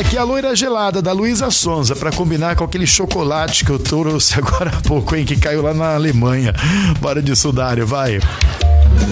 aqui a loira gelada da Luísa Sonza, pra combinar com aquele chocolate que eu trouxe agora há pouco, hein, que caiu lá na Alemanha. Bora de Sudário, vai.